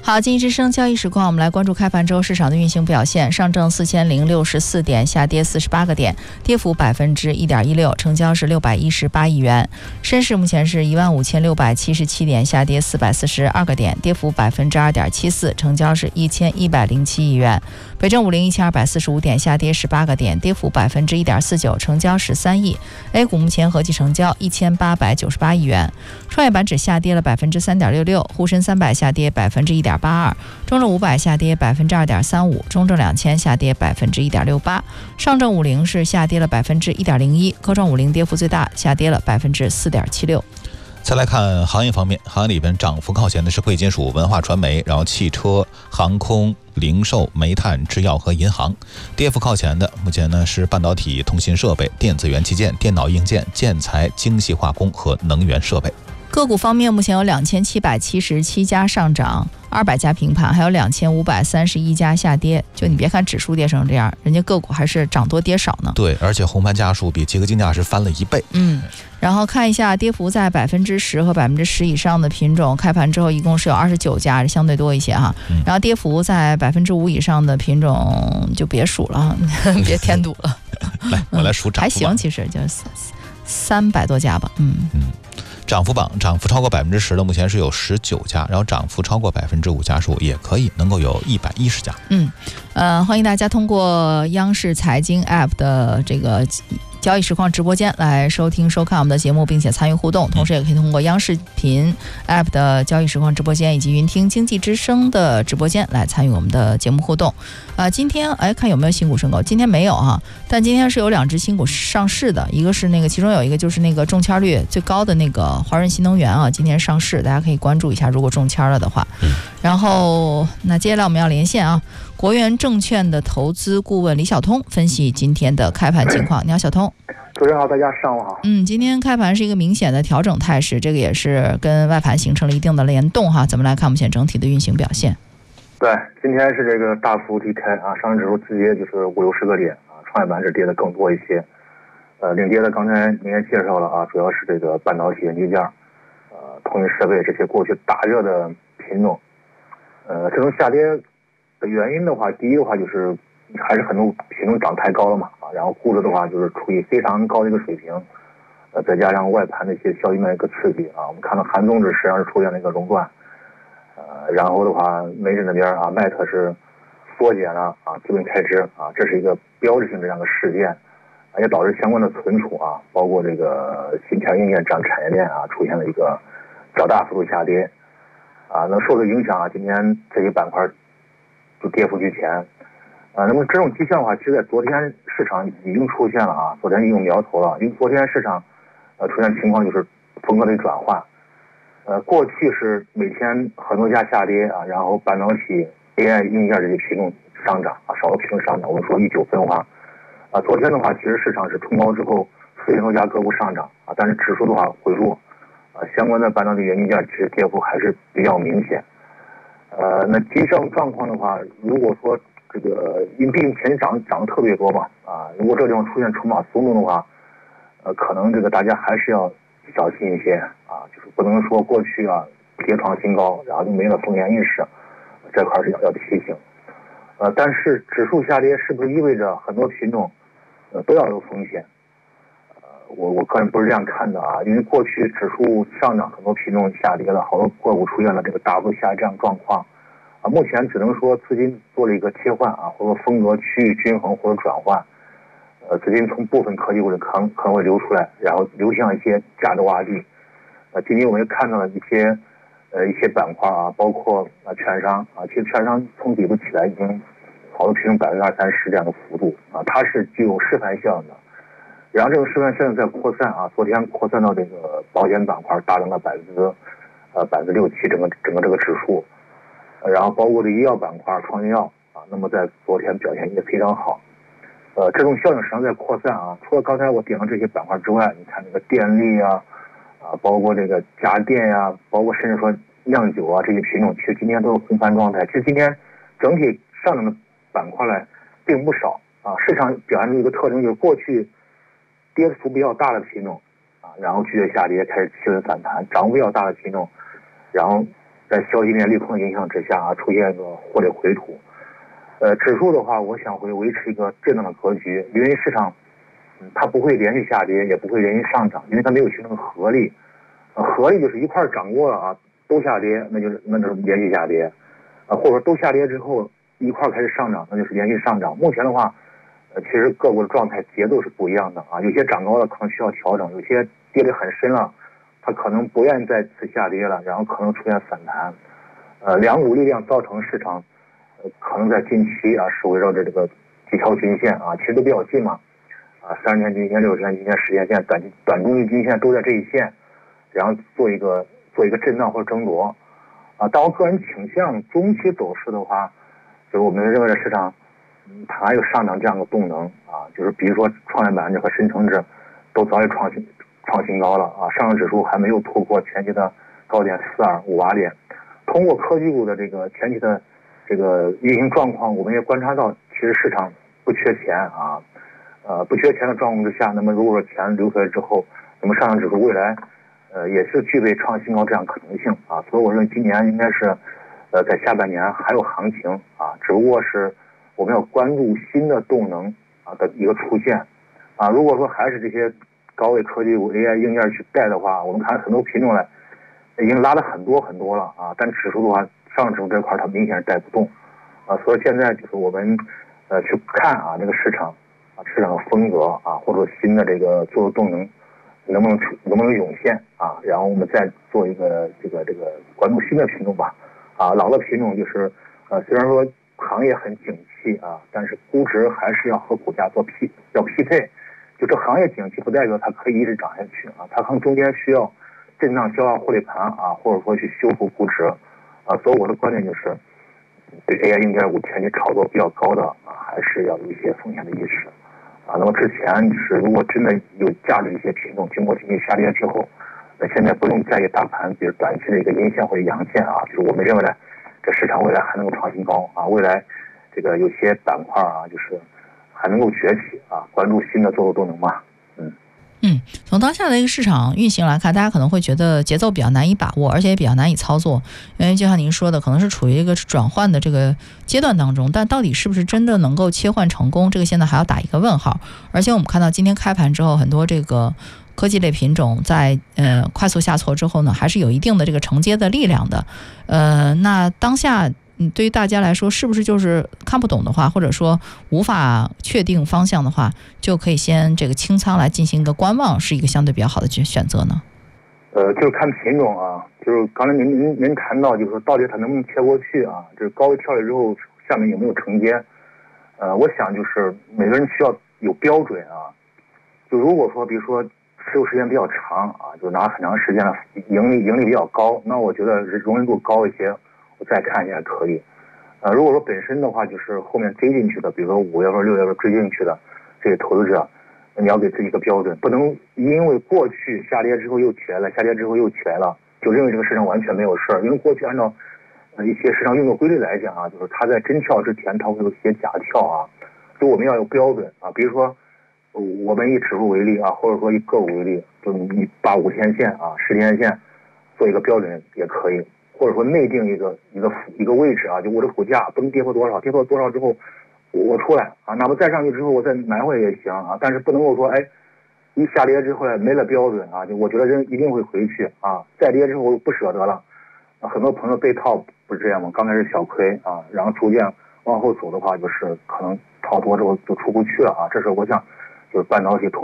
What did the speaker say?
好，经济之声交易实况，我们来关注开盘之后市场的运行表现。上证4064点，下跌48个点，跌幅1.16%，成交是618亿元。深市目前是15677点，下跌442个点，跌幅2.74%，成交是1107亿元。北证501245点，下跌18个点，跌幅1.49%，成交13亿。A 股目前合计成交1898亿元。创业板指下跌了3.66%，沪深300下跌1.82%，中证500下跌2.35%，中证2000下跌1.68%，上证50是下跌了1.01%，科创50跌幅最大，下跌了4.76%。 再来看行业方面，行业里边涨幅靠前的是贵金属、文化传媒，然后汽车、航空、零售、煤炭、制药和银行。跌幅靠前的目前呢是半导体、通信设备、电子元器件、电脑硬件、建材、精细化工和能源设备。 个股方面，目前有2777家上涨，200家平盘，还有2531家下跌。就你别看指数跌成这样，人家个股还是涨多跌少呢。 对，而且红盘家数比集合竞价是翻了1倍。 然后看一下跌幅在10%和10%以上的品种，开盘之后一共是有29家，相对多一些哈。然后跌幅在5%以上的品种就别数了，别添堵了。 来，我来数涨幅榜。 还行，其实就是300多家吧。 涨幅榜涨幅超过10%的目前是有19家，然后涨幅超过5%家数也可以能够有110家。 欢迎大家通过央视财经 App 的这个交易实况直播间来收听收看我们的节目，并且参与互动，同时也可以通过央视频 App 的交易实况直播间以及云听经济之声的直播间来参与我们的节目互动。今天看有没有新股申购，今天没有哈，但今天是有2只新股上市的，一个是那个，其中有一个就是那个中签率最高的那个华润新能源啊，今天上市，大家可以关注一下，如果中签了的话。然后那接下来我们要连线啊，国元证券的投资顾问李晓通分析今天的开盘情况。你好，小通。 主持人好，大家上午好。 今天开盘是一个明显的调整态势，这个也是跟外盘形成了一定的联动哈。怎么来看目前整体的运行表现？ 对，今天是这个大幅低开啊，上证指数直接就是50-60个点啊，创业板是跌的更多一些。领跌的刚才您也介绍了啊，主要是这个半导体、元器件、通讯设备这些过去大热的品种。这种下跌的原因的话，第一的话就是还是很多品种涨太高了嘛啊，然后估值的话就是处于非常高的一个水平，再加上外盘的一些消息面一个刺激啊，我们看到韩综指实际上是出现了一个熔断，然后的话美指那边啊，迈特是缩减了啊资本开支啊，这是一个标志性这样的事件，也导致相关的存储啊，包括这个芯片硬件这样产业链啊，出现了一个较大幅度下跌啊，那受的影响啊，今天这些板块就跌幅居前。那么这种迹象的话，其实在昨天市场已经出现了啊，昨天已经有苗头了，因为昨天市场出现情况就是风格的转换，过去是每天很多家下跌啊，然后半导体、AI 硬件这些品种上涨啊，少数品种上涨，我们说一九分化啊。昨天的话，其实市场是冲高之后4000多家个股上涨啊，但是指数的话回落啊，相关的半导体元器件其实跌幅还是比较明显。那这种状况的话，如果说这个因为毕竟前期涨得特别多嘛啊，如果这地方出现筹码松动的话，可能这个大家还是要小心一些啊，就是不能说过去啊跌创新高，然后就没了风险意识，这块是要提醒。但是指数下跌是不是意味着很多品种都要有风险？我个人不是这样看的啊，因为过去指数上涨，很多品种下跌了，好多个股出现了这个大幅下降状况啊。目前只能说资金做了一个切换啊，或者风格趋于均衡或者转换。资金从部分科技股里可能会流出来，然后流向一些价值洼地。今天我们也看到了一些板块啊，包括券商啊，其实券商从底部起来已经好多品种20-30%这样的幅度啊，它是具有示范效应的。然后这个示范现在在扩散啊，昨天扩散到这个保险板块，达到了6%-7%整个这个指数，然后包括这医药板块、创新药啊，那么在昨天表现也非常好。这种效应实际上在扩散啊。除了刚才我点的这些板块之外，你看这个电力啊，包括这个家电呀，包括甚至说酿酒啊这些品种，其实今天都是红盘状态。其实今天整体上涨的板块呢并不少啊。市场表现出一个特征，就是过去跌幅比较大的品种啊，然后剧烈下跌，开始企稳反弹；涨幅比较大的品种，然后在消息面利空的影响之下啊，出现一个获利回吐。指数的话，我想会维持一个震荡的格局，因为市场它不会连续下跌，也不会连续上涨，因为它没有形成合力。合力就是一块涨过了啊，都下跌，那就是连续下跌，或者说都下跌之后一块开始上涨，那就是连续上涨。目前的话，其实个股的状态节奏是不一样的啊，有些涨高了可能需要调整，有些跌得很深了，它可能不愿意再次下跌了，然后可能出现反弹。两股力量造成市场可能在近期啊是围绕着这个几条均线啊，其实都比较近嘛，啊30天均线、60天均线、10天线、短中期均线都在这一线，然后做一个震荡或者争夺啊。但我个人倾向中期走势的话，就是我们认为的市场它还有上涨这样的动能啊，就是比如说创业板指和深成指都早已创新高了啊，上证指数还没有突破前期的高点4258点。通过科技股的这个前期的这个运行状况，我们也观察到，其实市场不缺钱啊，不缺钱的状况之下，那么如果说钱流出来之后，那么上证指数未来也是具备创新高这样可能性啊，所以我认为今年应该是在下半年还有行情啊，只不过是我们要关注新的动能啊的一个出现啊。如果说还是这些高位科技股 AI 硬件去带的话，我们看很多品种来已经拉了很多了啊，但指数的话，上证指数这块它明显是带不动啊，所以现在就是我们去看啊这个市场啊市场的风格啊，或者说新的这个做动能能不能涌现啊，然后我们再做一个这个关注新的品种吧啊，老的品种就是虽然说行业很景气啊，但是估值还是要和股价要匹配，就这行业景气不代表它可以一直涨下去啊，它可能中间需要震荡消化获利盘啊，或者说去修复估值啊，所以我的观点就是对 AI 硬件股前期炒作比较高的啊，还是要有一些风险的意识啊。那么之前是如果真的有价值一些品种经过经济下跌之后，那现在不用在意大盘比如短期的一个阴线或者阳线啊，就是我们认为呢，这市场未来还能够创新高啊，未来这个有些板块啊，就是还能够崛起啊，关注新的做多动能嘛。 从当下的一个市场运行来看，大家可能会觉得节奏比较难以把握，而且也比较难以操作，因为就像您说的，可能是处于一个转换的这个阶段当中，但到底是不是真的能够切换成功，这个现在还要打一个问号。而且我们看到今天开盘之后，很多这个科技类品种在快速下挫之后呢，还是有一定的这个承接的力量的。那当下对于大家来说，是不是就是看不懂的话，或者说无法确定方向的话，就可以先这个清仓来进行一个观望，是一个相对比较好的选择呢？ 就是看品种啊，就是刚才您谈到，就是说到底它能不能切过去啊？就是高位跳下之后，下面有没有承接？我想就是每个人需要有标准啊。就如果说比如说持有时间比较长啊，就拿很长时间了，盈利比较高，那我觉得容忍度高一些。我再看一下可以，如果说本身的话就是后面追进去的，比如说5月份、6月份追进去的这些投资者，你要给自己一个标准，不能因为过去下跌之后又起来了，下跌之后又起来了，就认为这个市场完全没有事儿。因为过去按照一些市场运作规律来讲啊，就是它在真跳之前，它会有一些假跳啊，所以我们要有标准啊。比如说我们以指数为例啊，或者说以个股为例，就你把5天线啊、10天线做一个标准也可以。或者说内定一个位置啊，就我的股价不能跌破多少，跌破多少之后我出来啊，哪怕再上去之后我再买回来也行啊，但是不能够说一下跌之后没了标准啊，就我觉得人一定会回去啊，再跌之后不舍得了，很多朋友被套不是这样吗？刚开始小亏啊，然后逐渐往后走的话，就是可能套多之后就出不去了啊，这是我想就是半导体